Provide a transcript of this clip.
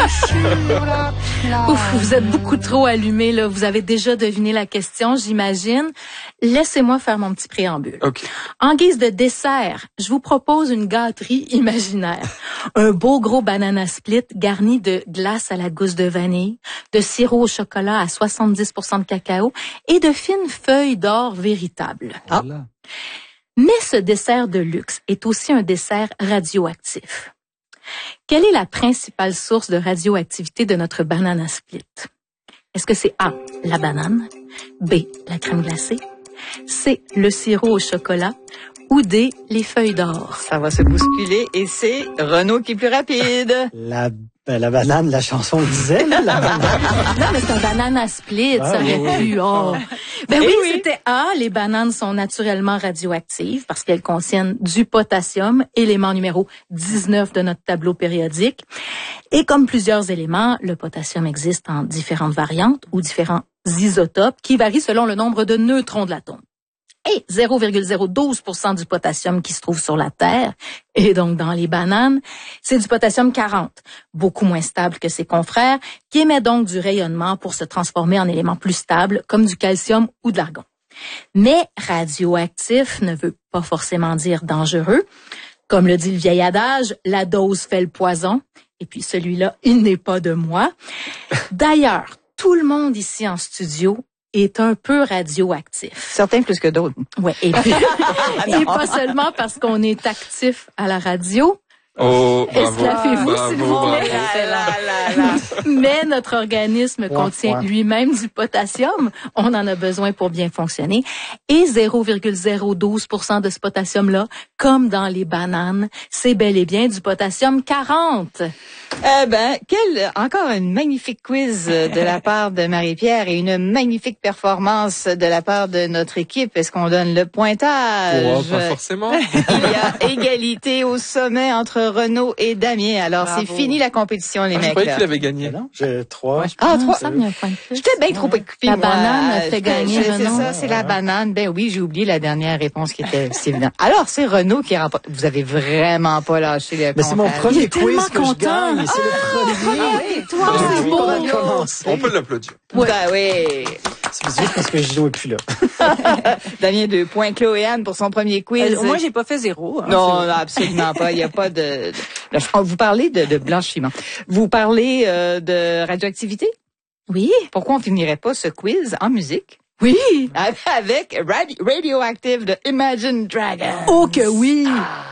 Ouf, vous êtes beaucoup trop allumés, là. Vous avez déjà deviné la question, j'imagine. Laissez-moi faire mon petit préambule. Okay. En guise de dessert, je vous propose une gâterie imaginaire. Un beau gros banana split garni de glace à la gousse de vanille, de sirop au chocolat à 70% de cacao et de fines feuilles d'or véritables. Ah. Mais ce dessert de luxe est aussi un dessert radioactif. Quelle est la principale source de radioactivité de notre banana split? Est-ce que c'est A, la banane, B, la crème glacée, C, le sirop au chocolat ou D, les feuilles d'or? Ça va se bousculer et c'est Renaud qui est plus rapide. La banane, la chanson le disait, là, la banane. Non, mais c'est un banana split, ça aurait pu. Oh. Ben oui, c'était A. Les bananes sont naturellement radioactives parce qu'elles contiennent du potassium, élément numéro 19 de notre tableau périodique. Et comme plusieurs éléments, le potassium existe en différentes variantes ou différents isotopes qui varient selon le nombre de neutrons de l'atome. Et 0,012% du potassium qui se trouve sur la Terre, et donc dans les bananes, c'est du potassium 40, beaucoup moins stable que ses confrères, qui émet donc du rayonnement pour se transformer en éléments plus stables, comme du calcium ou de l'argon. Mais radioactif ne veut pas forcément dire dangereux. Comme le dit le vieil adage, la dose fait le poison, et puis celui-là, il n'est pas de moi. D'ailleurs, tout le monde ici en studio est un peu radioactif. Certains plus que d'autres. Ouais, et puis, et pas seulement parce qu'on est actif à la radio. Oh, Esclaffez-vous, s'il vous plaît. Mais notre organisme contient lui-même du potassium. On en a besoin pour bien fonctionner. Et 0,012% de ce potassium-là, comme dans les bananes, c'est bel et bien du potassium 40. Encore une magnifique quiz de la part de Marie-Pierre et une magnifique performance de la part de notre équipe. Est-ce qu'on donne le pointage? Oh, pas forcément. Il y a égalité au sommet entre Renaud et Damien. Alors, c'est fini la compétition, les mecs. Je croyais qu'il avait gagné. Non, j'ai 3. Ah, 3. Ça me un point de plus. J'étais bien trop occupée. La banane fait gagner C'est Renaud. ça, c'est la banane. Ben oui, j'ai oublié la dernière réponse qui était évidente. Alors, c'est Renaud qui remporte. Vous avez vraiment pas lâché le Mais c'est mon comptage. premier Il est quiz tellement que je content. gagne. C'est le premier. Toi, c'est On beau. va commencer. On peut l'applaudir. Ben oui. C'est juste parce que Gino est plus là. Damien, 2 points. Chloé Anne pour son premier quiz. Moi, j'ai pas fait 0. Hein, non, absolument pas. Il n'y a pas de... Vous parlez de blanchiment. Vous parlez de radioactivité? Oui. Pourquoi on finirait pas ce quiz en musique? Oui. Avec Radioactive de Imagine Dragons. Oh que oui.